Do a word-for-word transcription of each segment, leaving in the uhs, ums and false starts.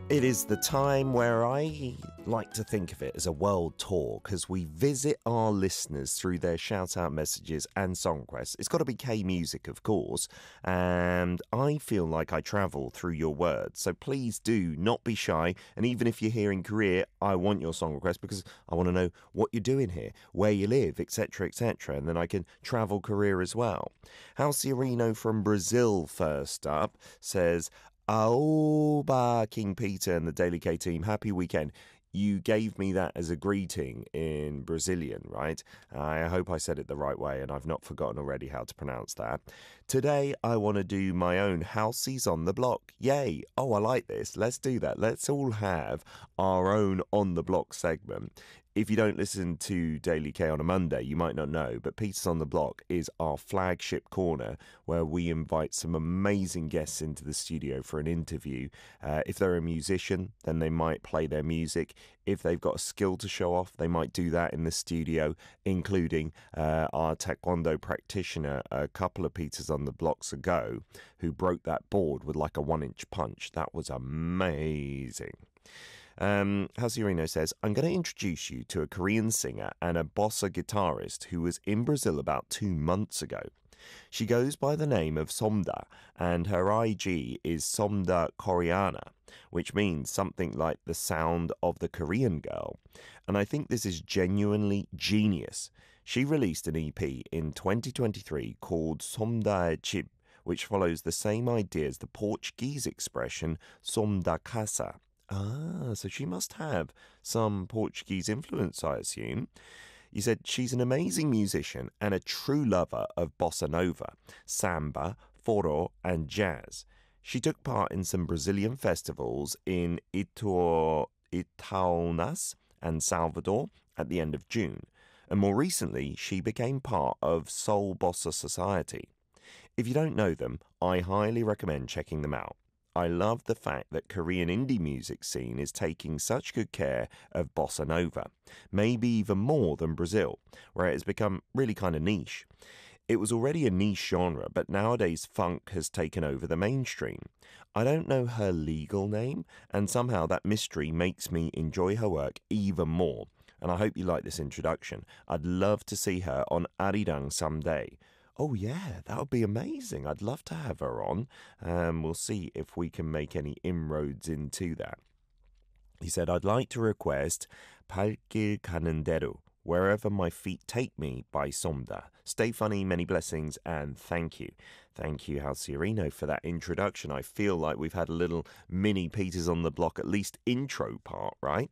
It is the time where I like to think of it as a world tour because we visit our listeners through their shout-out messages and song requests. It's got to be K-Music, of course, and I feel like I travel through your words. So please do not be shy, and even if you're here in Korea, I want your song request because I want to know what you're doing here, where you live, et cetera, et cetera, and then I can travel Korea as well. Halciorino from Brazil first up says, Aoba, King Peter and the Daily K team, happy weekend. You gave me that as a greeting in Brazilian, right? I hope I said it the right way and I've not forgotten already how to pronounce that. Today, I want to do my own Halcy's on the Block. Yay! Oh, I like this. Let's do that. Let's all have our own On the Block segment. If you don't listen to Daily K on a Monday, you might not know, but Peter's on the Block is our flagship corner where we invite some amazing guests into the studio for an interview. Uh, if they're a musician, then they might play their music. If they've got a skill to show off, they might do that in the studio, including uh, our Taekwondo practitioner a couple of Peters on the Blocks ago, who broke that board with like a one-inch punch. That was amazing. Um, Halciorino says, I'm going to introduce you to a Korean singer and a bossa guitarist who was in Brazil about two months ago. She goes by the name of Somda, and her I G is Somda Koreana, which means something like the sound of the Korean girl. And I think this is genuinely genius. She released an E P in twenty twenty-three called Somda Chip, which follows the same idea as the Portuguese expression Somda Casa. Ah, so she must have some Portuguese influence, I assume. You said she's an amazing musician and a true lover of bossa nova, samba, forró, and jazz. She took part in some Brazilian festivals in Ito, Itaunas and Salvador at the end of June. And more recently, she became part of Soul Bossa Society. If you don't know them, I highly recommend checking them out. I love the fact that Korean indie music scene is taking such good care of bossa nova, maybe even more than Brazil, where it has become really kind of niche. It was already a niche genre, but nowadays funk has taken over the mainstream. I don't know her legal name, and somehow that mystery makes me enjoy her work even more. And I hope you like this introduction. I'd love to see her on Arirang someday. Oh, yeah, that would be amazing. I'd love to have her on. Um, we'll see if we can make any inroads into that. He said, I'd like to request 발길 가는 대로, Wherever My Feet Take Me by Somda. Stay funny, many blessings, and thank you. Thank you, Halciorino, for that introduction. I feel like we've had a little mini Peters on the Block, at least intro part, right?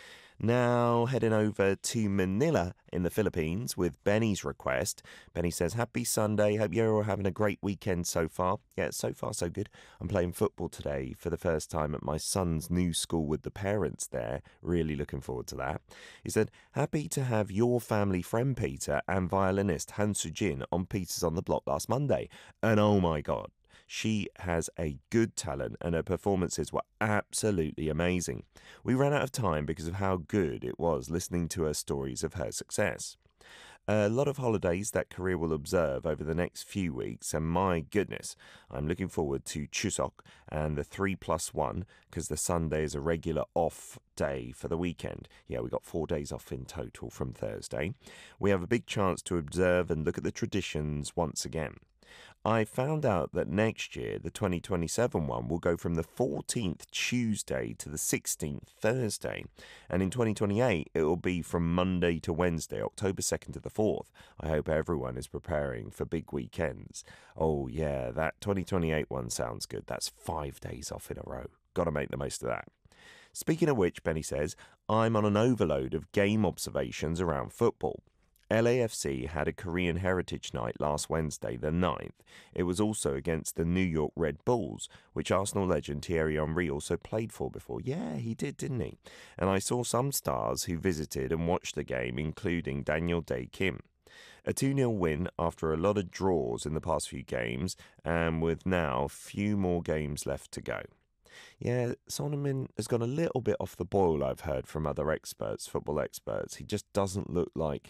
Now, heading over to Manila in the Philippines with Benny's request. Benny says, happy Sunday. Hope you're all having a great weekend so far. Yeah, so far so good. I'm playing football today for the first time at my son's new school with the parents there. Really looking forward to that. He said, happy to have your family friend Peter and violinist Han Soo-jin on Peters on the Block last Monday. And oh my God, she has a good talent and her performances were absolutely amazing. We ran out of time because of how good it was listening to her stories of her success. A lot of holidays that Korea will observe over the next few weeks, and my goodness, I'm looking forward to Chuseok and the three plus one because the Sunday is a regular off day for the weekend. Yeah, we got four days off in total from Thursday. We have a big chance to observe and look at the traditions once again. I found out that next year, the twenty twenty-seven one will go from the fourteenth Tuesday to the sixteenth Thursday. And in twenty twenty-eight, it will be from Monday to Wednesday, October second to the fourth. I hope everyone is preparing for big weekends. Oh yeah, that twenty twenty-eight one sounds good. That's five days off in a row. Got to make the most of that. Speaking of which, Benny says, I'm on an overload of game observations around football. L A F C had a Korean Heritage Night last Wednesday, the ninth. It was also against the New York Red Bulls, which Arsenal legend Thierry Henry also played for before. Yeah, he did, didn't he? And I saw some stars who visited and watched the game, including Daniel Dae Kim. A two nil win after a lot of draws in the past few games, and with now few more games left to go. Yeah, Son Heung-min has gone a little bit off the boil, I've heard from other experts, football experts. He just doesn't look like